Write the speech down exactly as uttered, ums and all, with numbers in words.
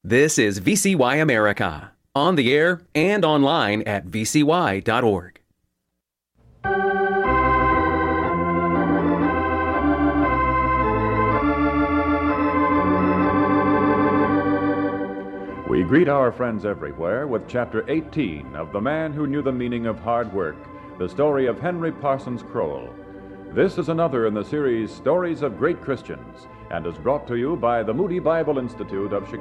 This is V C Y America, on the air and online at v c y dot org. We greet our friends everywhere with Chapter eighteen of The Man Who Knew the Meaning of Hard Work, the story of Henry Parsons Kroll. This is another in the series Stories of Great Christians, and is brought to you by the Moody Bible Institute of Chicago.